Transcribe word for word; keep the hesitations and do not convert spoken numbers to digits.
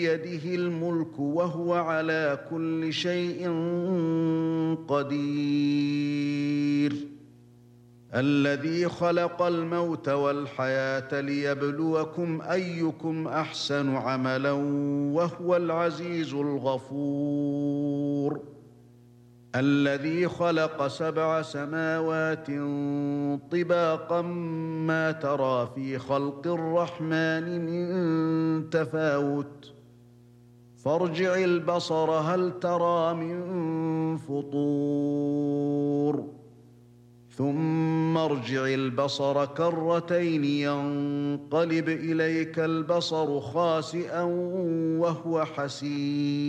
بيده الملك وهو على كل شيء قدير الذي خلق الموت والحياة ليبلوكم أيكم أحسن عملا وهو العزيز الغفور الذي خلق سبع سماوات طباقا ما ترى في خلق الرحمن من تفاوت فارجع البصر هل ترى من فطور ثم ارجع البصر كرتين ينقلب إليك البصر خاسئا وهو حسير